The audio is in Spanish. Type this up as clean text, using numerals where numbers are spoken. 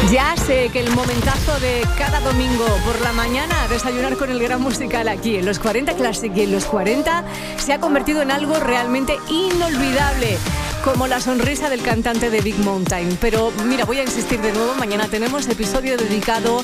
Ya sé que el momentazo de cada domingo por la mañana, desayunar con el gran musical aquí en los 40 Classic y en los 40, se ha convertido en algo realmente inolvidable, como la sonrisa del cantante de Big Mountain. Pero mira, voy a insistir de nuevo, mañana tenemos episodio dedicado